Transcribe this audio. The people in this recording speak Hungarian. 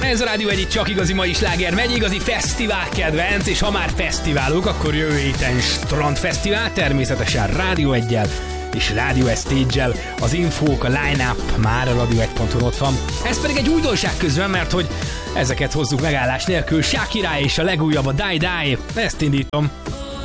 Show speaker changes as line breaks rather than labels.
Ez a Rádió Egy csak igazi mai sláger megy, igazi fesztivál kedvenc, és ha már fesztiválok, akkor jövő héten Strandfesztivál, természetesen Rádió Eggyel és Rádió Stage-el. Az infók, a line-up már a radio1.hu ott van. Ez pedig egy újdonság közben, mert hogy ezeket hozzuk megállás nélkül. Shakira és a legújabb a Die Die, ezt indítom.